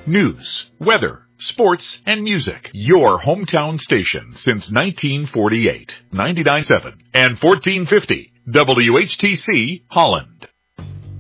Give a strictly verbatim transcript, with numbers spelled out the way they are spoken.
News, weather, sports, and music. Your hometown station since nineteen forty-eight. ninety-nine point seven and fourteen fifty W H T C Holland.